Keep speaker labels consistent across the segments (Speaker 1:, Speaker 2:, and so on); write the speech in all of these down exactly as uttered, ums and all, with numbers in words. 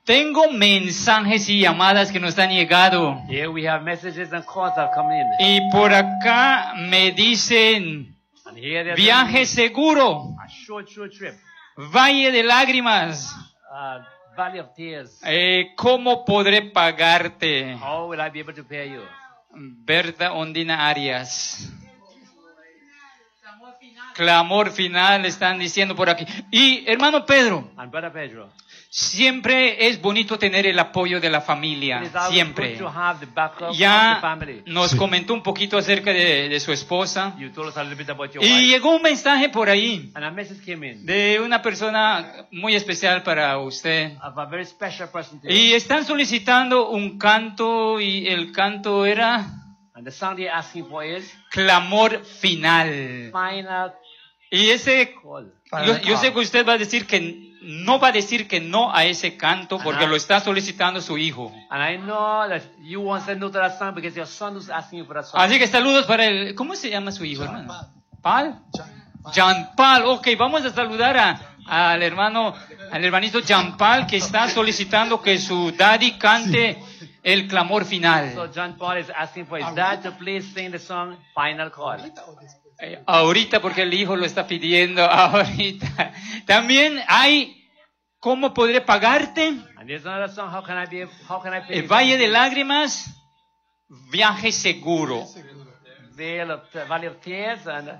Speaker 1: Tengo mensajes y llamadas que nos han llegado.
Speaker 2: Here we have messages and calls that come in.
Speaker 1: Y por acá me dicen,
Speaker 2: And here there's
Speaker 1: viaje seguro,
Speaker 2: a short, short trip.
Speaker 1: valle de lágrimas.
Speaker 2: Uh, Valley of Tears.
Speaker 1: Eh, ¿Cómo podré pagarte?
Speaker 2: How will I be able to pay you?
Speaker 1: Berta Ondina Arias. Clamor final están diciendo por aquí. Y hermano Pedro,
Speaker 2: And Brother Pedro.
Speaker 1: siempre es bonito tener el apoyo de la familia,
Speaker 2: It is always
Speaker 1: siempre.
Speaker 2: good to have the backup of the
Speaker 1: Ya
Speaker 2: family.
Speaker 1: nos
Speaker 3: Sí.
Speaker 1: comentó un poquito acerca de, de su esposa.
Speaker 2: You told us a little bit about your
Speaker 1: Y
Speaker 2: wife.
Speaker 1: llegó un mensaje por ahí
Speaker 2: And a message came in
Speaker 1: de una persona muy especial para usted.
Speaker 2: of a very special person to you.
Speaker 1: Y están solicitando un canto y el canto era
Speaker 2: And the song they're asking for is
Speaker 1: Clamor Final.
Speaker 2: Final
Speaker 1: Y ese,
Speaker 2: Call.
Speaker 1: yo, yo sé que usted va a decir que no va a decir que no a ese canto porque
Speaker 2: Ajá.
Speaker 1: lo está solicitando su hijo.
Speaker 2: And I know that you won't say no to that song because your son is asking you for that song.
Speaker 1: Así que saludos para el, ¿cómo se llama su hijo, hermano? ¿Pal?
Speaker 3: Jan-
Speaker 1: Jean Paul. Ok, vamos a saludar a, al hermano, al hermanito Jean Paul que está solicitando que su daddy cante el clamor final.
Speaker 2: So John Paul is asking for his dad to please sing the song Final Call.
Speaker 3: Ahorita o después.
Speaker 1: Eh, ahorita porque el hijo lo está pidiendo ahorita. También hay ¿cómo podré pagarte?
Speaker 2: And there's another song, How Can I Be, How Can I Pay
Speaker 1: El
Speaker 2: You?
Speaker 1: Valle de Lágrimas, viaje seguro.
Speaker 3: Seguro.
Speaker 2: Vale of, Valley of Tears and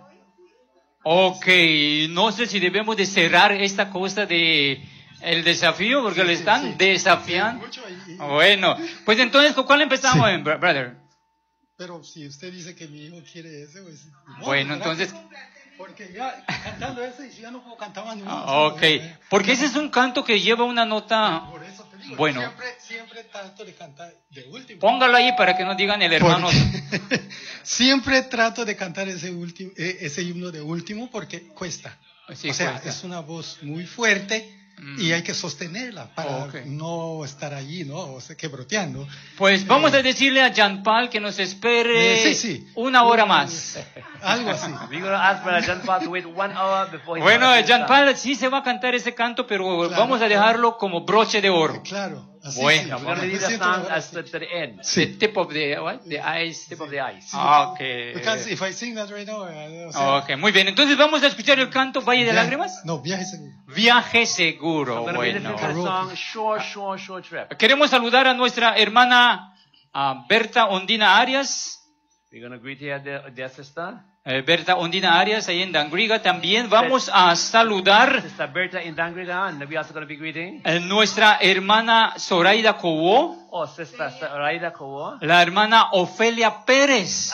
Speaker 1: Ok, no sé si debemos de cerrar esta cosa de el desafío porque
Speaker 3: Sí,
Speaker 1: lo
Speaker 3: sí,
Speaker 1: están
Speaker 3: sí.
Speaker 1: desafiando.
Speaker 3: Mucho y- y-
Speaker 1: Bueno, pues entonces, ¿con cuál empezamos,
Speaker 3: Sí.
Speaker 1: eh, br- brother?
Speaker 3: Pero si usted dice que mi hijo quiere ese, pues. no,
Speaker 1: Bueno,
Speaker 3: ¿verdad?
Speaker 1: entonces,
Speaker 3: Porque ya cantando ese, yo ya no puedo cantar más ninguno.
Speaker 1: ah, ok, porque ese es un canto que lleva una nota.
Speaker 3: Por eso te digo,
Speaker 1: Bueno.
Speaker 3: siempre, siempre trato de cantar de último.
Speaker 1: Póngalo ahí para que no digan el hermano.
Speaker 3: Porque- siempre trato de cantar ese último, eh, ese himno de último porque cuesta.
Speaker 1: Sí,
Speaker 3: o sea,
Speaker 1: cuesta.
Speaker 3: es una voz muy fuerte
Speaker 1: Mm.
Speaker 3: y hay que sostenerla para
Speaker 1: Ok.
Speaker 3: no estar allí, ¿no? O sea, quebroteando.
Speaker 1: Pues vamos a decirle a Jean Paul que nos espere
Speaker 3: Eh, sí, sí.
Speaker 1: una hora más.
Speaker 3: Algo así.
Speaker 2: we're going to ask Brother John Paul to wait one hour before he
Speaker 1: Bueno,
Speaker 2: starts
Speaker 1: Jean
Speaker 2: the song.
Speaker 1: Paul sí se va a cantar ese canto, pero
Speaker 3: Claro.
Speaker 1: vamos a dejarlo como broche de oro.
Speaker 3: Claro. Así
Speaker 1: Bueno,
Speaker 3: sí.
Speaker 2: We're going to leave
Speaker 3: Me
Speaker 2: the
Speaker 3: siento
Speaker 2: song
Speaker 3: ahora
Speaker 2: as
Speaker 3: así.
Speaker 2: to, to the end.
Speaker 1: The tip of the, what? The ice.
Speaker 2: Tip of the ice.
Speaker 1: Ah, ok.
Speaker 3: Because if I sing that right now, uh, o sea,
Speaker 1: Ok, muy bien. Entonces vamos a escuchar el canto Valle de
Speaker 3: via-
Speaker 1: Lágrimas.
Speaker 3: No, viaje seguro.
Speaker 1: Viaje seguro.
Speaker 2: I'm going to be
Speaker 1: Bueno.
Speaker 2: listening to the song Short, Short, Short Trip.
Speaker 1: Queremos saludar a nuestra hermana ah, Berta Ondina Arias.
Speaker 2: We're going to greet here their, their sister.
Speaker 1: Eh, Berta Ondina Arias, ahí en Dangriga. También vamos a saludar
Speaker 2: Sister Berta in Dangriga, and we're also going to be greeting.
Speaker 1: a nuestra hermana Zoraida Cobo,
Speaker 2: Oh, Sister Raida Kowo.
Speaker 1: la hermana Ofelia Pérez.